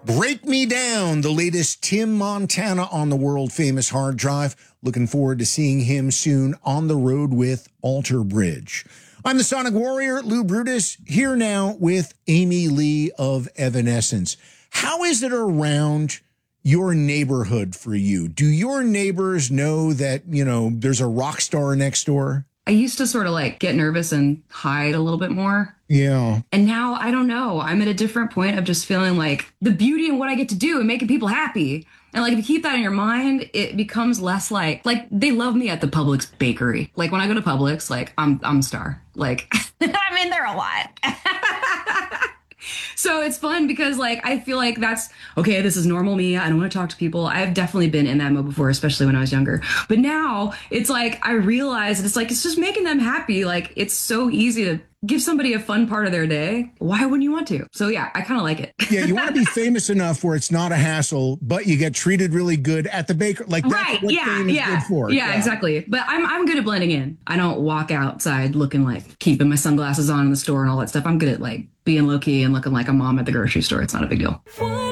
Break Me Down, the latest Tim Montana on the world famous hard drive. Looking forward to seeing him soon on the road with Alter Bridge. I'm the Sonic Warrior, Lou Brutus, here now with Amy Lee of Evanescence. How is it around your neighborhood for you? Do your neighbors know that, there's a rock star next door? I used to sort of get nervous and hide a little bit more. Yeah. And now I don't know. I'm at a different point of just feeling like the beauty in what I get to do and making people happy. And if you keep that in your mind, it becomes less like they love me at the Publix bakery. When I go to Publix, I'm a star. I'm in there a lot. So it's fun because I feel like that's okay. This is normal me. I don't want to talk to people. I've definitely been in that mode before, especially when I was younger. But now it's I realize it's just making them happy. It's so easy to give somebody a fun part of their day. Why wouldn't you want to? So yeah, I kind of like it. Yeah, you want to be famous enough where it's not a hassle, but you get treated really good at the baker. That's right. What fame is good for. Yeah, exactly. But I'm good at blending in. I don't walk outside looking keeping my sunglasses on in the store and all that stuff. I'm good at being low key and looking like a mom at the grocery store. It's not a big deal.